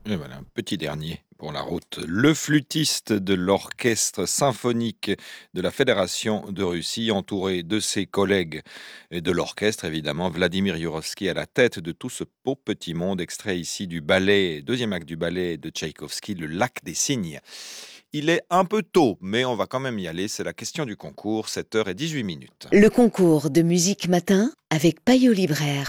Et voilà, un petit dernier pour la route. Le flûtiste de l'orchestre symphonique de la Fédération de Russie, entouré de ses collègues et de l'orchestre, évidemment, Vladimir Jurovski à la tête de tout ce beau petit monde, extrait ici du ballet, deuxième acte du ballet de Tchaïkovski, Le Lac des Cygnes. Il est un peu tôt, mais on va quand même y aller. C'est la question du concours, 7h18. Le concours de musique matin avec Payot Libraire.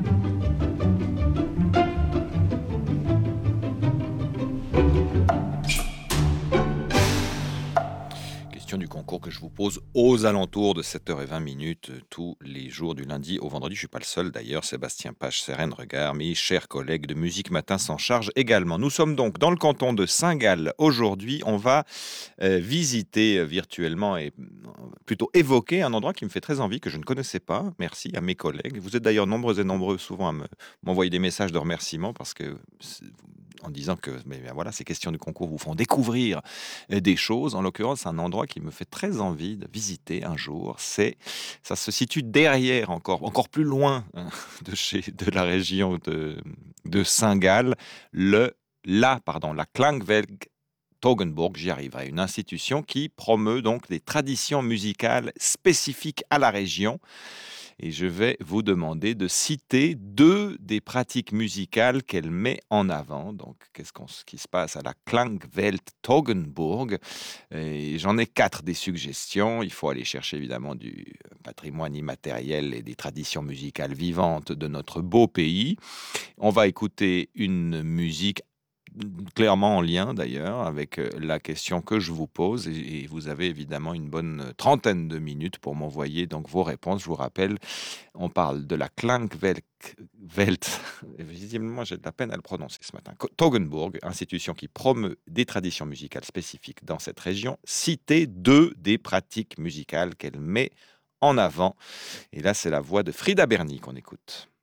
Question du concours que je vous pose aux alentours de 7h20 tous les jours du lundi au vendredi. Je ne suis pas le seul d'ailleurs, Sébastien Pache, Sérène Regard, mes chers collègues de Musique Matin s'en chargent également. Nous sommes donc dans le canton de Saint-Gall. Aujourd'hui, on va visiter virtuellement et plutôt évoquer un endroit qui me fait très envie, que je ne connaissais pas. Merci à mes collègues. Vous êtes d'ailleurs nombreux et nombreux souvent à m'envoyer des messages de remerciement parce que en disant que bien voilà, ces questions du concours vous font découvrir des choses. En l'occurrence, un endroit qui me fait très envie de visiter un jour. Ça se situe derrière encore plus loin de la région de Saint-Gall, la Klangwerk Toggenburg, j'y arriverai, une institution qui promeut donc des traditions musicales spécifiques à la région. Et je vais vous demander de citer deux des pratiques musicales qu'elle met en avant. Donc, ce qui se passe à la Klangwelt Toggenburg? Et j'en ai quatre des suggestions. Il faut aller chercher évidemment du patrimoine immatériel et des traditions musicales vivantes de notre beau pays. On va écouter une musique clairement en lien d'ailleurs avec la question que je vous pose et vous avez évidemment une bonne trentaine de minutes pour m'envoyer donc vos réponses. Je vous rappelle, on parle de la Klangwelt, visiblement j'ai de la peine à le prononcer ce matin, Toggenburg, institution qui promeut des traditions musicales spécifiques dans cette région. Citez deux des pratiques musicales qu'elle met en avant. Et là, c'est la voix de Frida Berni qu'on écoute.